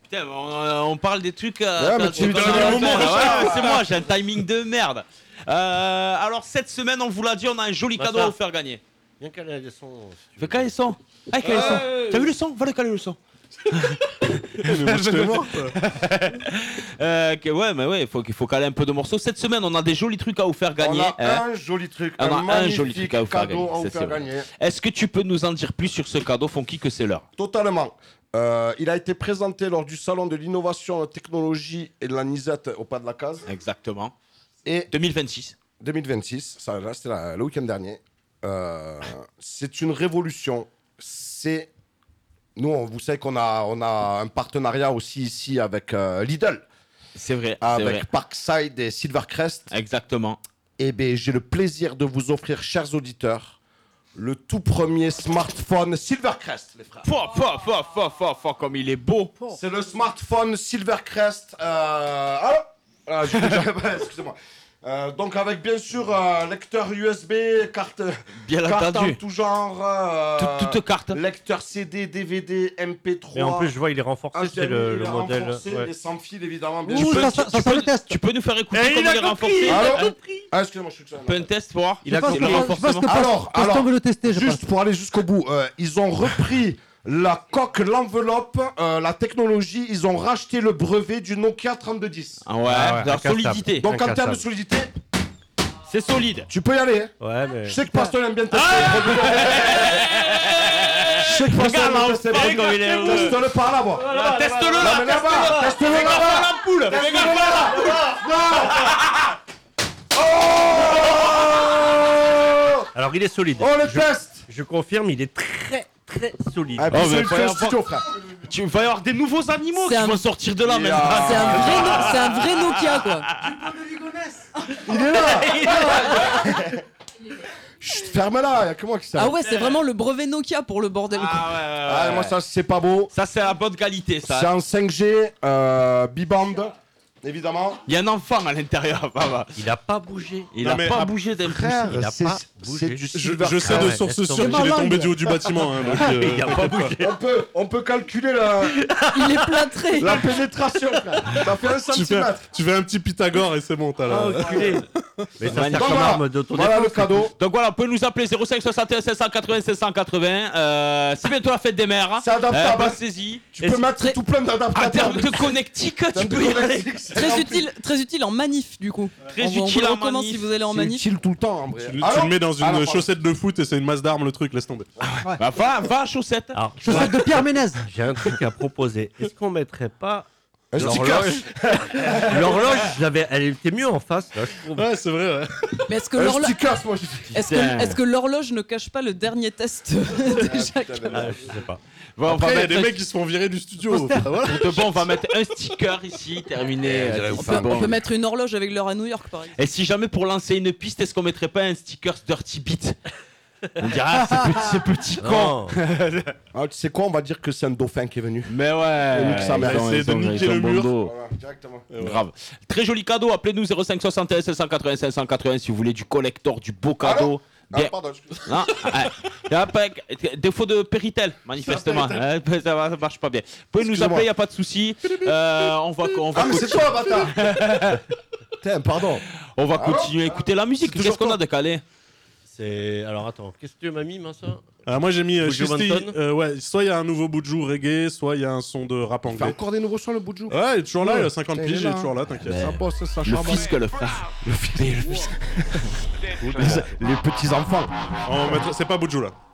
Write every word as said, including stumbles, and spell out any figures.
Putain, on, on parle des trucs. Euh, ouais, mais tu me donnes un moment. Ouais, c'est moi, j'ai un timing de merde. Euh, alors, cette semaine, on vous l'a dit, on a un joli cadeau à vous faire gagner. Viens caler les sons. Fais caler le son. Ah, caler le son. T'as vu le son? Va le caler le son. Mais moi, je t'ai mort. euh, que, ouais, mais ouais, il faut, qu'il faut caler un peu de morceaux. Cette semaine, on a des jolis trucs à vous faire gagner. On a hein. un joli truc. On un a un joli truc à vous faire cadeau gagner. à vous C'est, faire c'est gagner. Est-ce que tu peux nous en dire plus sur ce cadeau, Fonky, que c'est l'heure? Totalement. Euh, il a été présenté lors du salon de l'innovation, la technologie et de la Nisette au Pas de la Case. Exactement. Et deux mille vingt-six. deux mille vingt-six, ça, là, c'était la- le week-end dernier. Euh, c'est une révolution. C'est nous, on, vous savez qu'on a, on a un partenariat aussi ici avec euh, Lidl, C'est vrai. c'est avec vrai. Parkside et Silvercrest. Exactement. Et ben, j'ai le plaisir de vous offrir, chers auditeurs, le tout premier smartphone Silvercrest, les frères. Fou, fou, fou, fou, fou, fou, comme il est beau. C'est le smartphone Silvercrest. Euh... Ah, ah, je- je- excusez-moi. Euh, donc avec bien sûr euh, lecteur U S B, carte, Bien carte entendu. en tout genre, euh, Toute, toute carte. lecteur C D, D V D, M P trois. Et en plus, je vois, il est renforcé, c'est le, le modèle. Renforcé, ouais. les sans fil évidemment. Bien Ouh, sûr. ça, ça, ça, ça le teste. Tu peux nous faire écouter Eh, il comment a il est compris, renforcé? il a Alors, compris. ah, excusez-moi, je suis tout Fais un test pour voir. Il a Je pense compris. que- le je pense que renforcement. Pascal- Alors, Pascal alors, veut le tester, je juste pense. pour aller jusqu'au bout, euh, ils ont repris la coque, l'enveloppe, euh, la technologie, ils ont racheté le brevet du Nokia trente-deux dix. Ah ouais, Ah ouais, de la incassable. solidité. Donc en termes Incassable. de solidité, C'est solide. tu peux y aller. Hein. Ouais, mais. Je sais que Pascal aime bien tester. Je sais que Pascal Regarde là, aime on tester. fait comme il est. Teste-le par là-bas. Là, Teste-le Non, là. mais là-bas, teste-le Fais gaffe à là-bas. l'ampoule. Fais gaffe à là. Oh Alors, il est solide. Oh, le je, test. je confirme, il est très, très solide. Ah, puis Oh, c'est mais une faut y fête avoir- studio, frère. Tu vas y avoir des nouveaux animaux C'est qui un- vont sortir de là Yeah. maintenant. C'est un vrai, no- c'est un vrai Nokia quoi. Il est là. Chut, ferme-la, y'a que moi qui sais. Ah ouais, c'est vraiment le brevet Nokia pour le bordel. quoi. Ah ouais, ouais, Ah, ouais. moi, ça, c'est pas beau. Ça, c'est la bonne qualité, C'est ça. en cinq G, euh, biband, évidemment. Il y a un enfant à l'intérieur, papa. Il a pas bougé. Il Non, a mais pas après- bougé d'un pouce. Frère, il a c'est pas c'est bougé. du Je, silver. je sais Ah de ouais, sources laisse sûres tomber. qu'il est C'est tombé ma du haut du bâtiment. Hein, donc, euh, Il a pas bougé. On peut, on peut calculer la, Il est plâtré. la pénétration, frère. Ça fait un tu, fais, centimètre. tu fais un petit Pythagore et c'est bon, t'as Ah, la... enculé. Mais ça sert Donc comme voilà, arme d'autodéfense. voilà le cadeau. Donc voilà, on peut nous appeler zéro cinq soixante et un cinq cent quatre-vingts cinq cent quatre-vingts. Euh, c'est bientôt la fête des mères. C'est adaptable. Euh, Passez-y. Tu Et peux si- mettre très- tout plein En d'adaptateurs. termes de connectique, tu Termes de peux y aller. connectique, c'est Très rempli. utile, très utile en manif du coup. Très on, on utile vous le en recommande manif. si vous allez en C'est manif. utile tout le temps, en vrai. Tu, tu Alors le mets dans une Alors, pardon. chaussette de foot et c'est une masse d'armes, le truc, laisse tomber. Bah, va, va à chaussette. Alors, Chaussette de Pierre Ménez. j'ai un truc à proposer. Est-ce qu'on mettrait pas Un l'horloge sticker. L'horloge, j'avais- elle était mieux en face, là, je trouve. Ouais, c'est vrai, ouais. Mais est-ce que Un l'horloge, sticker, moi, je dis. est-ce que, Putain. est-ce que l'horloge ne cache pas le dernier test de chaque Ah, je sais pas. Bon, on Après, va il y a mettre des un- mecs qui se font virer du studio. Poster. Voilà. Pour de bon, on va mettre un sticker ici, terminé. euh, on c'est on peut, bon. on peut mettre une horloge avec l'heure à New York par exemple. Et si jamais pour lancer une piste, est-ce qu'on mettrait pas un sticker Dirty Beat? On dirait, ah, c'est petit, c'est petit con. Non. Ah, tu sais quoi, on va dire que c'est un dauphin qui est venu. Mais ouais, nique sa mère. ils ont- Essayer ils de ont- niquer ils ont le bon mur. dos. Voilà, directement. Grave. Très joli cadeau, appelez-nous zéro cinq soixante et un cinq cent quatre-vingts cinq cent quatre-vingts si vous voulez du collector, du beau cadeau. Ah, Bien- pardon, excuse. Non, ouais. Y a pas- défaut de Péritel, manifestement. Ouais, ça, va, ça marche pas bien. Vous pouvez nous Excusez-moi. appeler, y a pas de souci. Euh, on va, on va, Ah, mais c'est continu- toi, bâtard. Putain, pardon. on va Alors continuer à écouter la musique. C'est toujours Qu'est-ce qu'on toi. a décalé? C'est. Alors attends, qu'est-ce que tu m'as mis, ça Alors moi j'ai mis euh, Buju Shisti, Banton. euh, ouais, soit il y a un nouveau bout de joue reggae, soit il y a un son de rap Fais anglais. encore des nouveaux sons, le bout de joue. Ouais, il est toujours là, il a cinquante Putain, il est piges, il est là, toujours hein. là, t'inquiète. Ça bosse, ça Le charbonne. fisc, le frère. Le fisc. Le fisc. Les petits enfants. On va mettre- C'est pas Buju là.